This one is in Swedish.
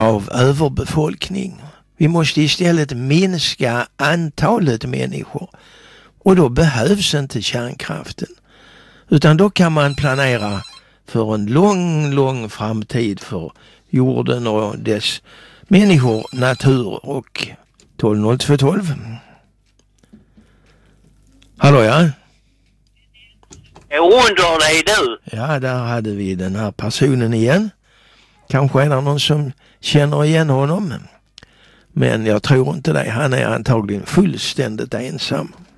av överbefolkning. Vi måste istället minska antalet människor. Och då behövs inte kärnkraften. Utan då kan man planera för en lång framtid för jorden och dess människor, natur och 120212. Hallå, ja? Jag undrar dig du. Ja, där hade vi den här personen igen. Kanske är det någon som känner igen honom. Men jag tror inte det. Han är antagligen fullständigt ensam.